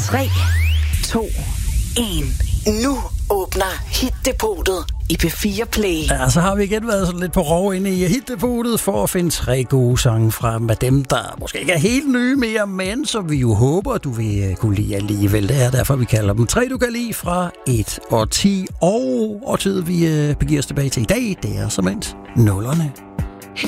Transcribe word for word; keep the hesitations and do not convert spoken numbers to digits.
tre, to, en. Nu åbner Hitdepotet i P fire Play. Ja, så har vi igen været sådan lidt på rov inde i Hitdepotet for at finde tre gode sange frem af dem, der måske ikke er helt nye mere, men som vi jo håber, du vil kunne lide alligevel. Det er derfor, vi kalder dem tre, du kan lide fra et og ti. Og årtiet, vi begiver os tilbage til i dag, det er som endt nullerne.